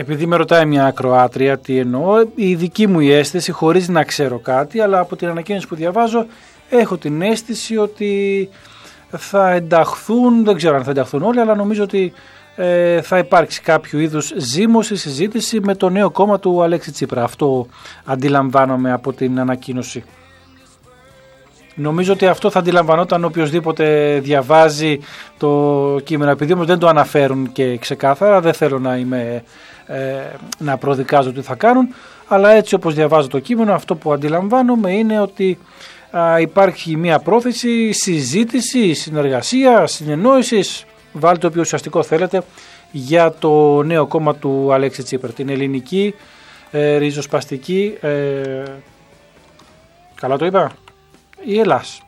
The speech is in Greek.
Επειδή με ρωτάει μια ακροάτρια τι εννοώ, η δική μου η αίσθηση, χωρίς να ξέρω κάτι, αλλά από την ανακοίνωση που διαβάζω, έχω την αίσθηση ότι θα ενταχθούν, δεν ξέρω αν θα ενταχθούν όλοι, αλλά νομίζω ότι θα υπάρξει κάποιο είδους ζήμωση, συζήτηση με το νέο κόμμα του Αλέξη Τσίπρα. Αυτό αντιλαμβάνομαι από την ανακοίνωση. Νομίζω ότι αυτό θα αντιλαμβανόταν οποιοσδήποτε διαβάζει το κείμενο. Επειδή όμως δεν το αναφέρουν και ξεκάθαρα, δεν θέλω να προδικάζω τι θα κάνουν, αλλά έτσι όπως διαβάζω το κείμενο, αυτό που αντιλαμβάνομαι είναι ότι υπάρχει μια πρόθεση συζήτηση, συνεργασία, συνεννόησης, βάλτε όποιο ουσιαστικό θέλετε, για το νέο κόμμα του Αλέξη Τσίπρα, την ελληνική ριζοσπαστική, καλά το είπα, η Ελλάς.